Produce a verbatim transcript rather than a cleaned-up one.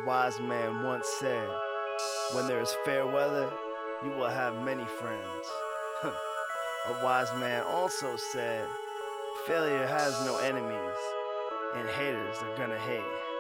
wise man once said, "When there is fair weather, you will have many friends." A wise man also said, "Failure has no enemies, and haters are gonna hate."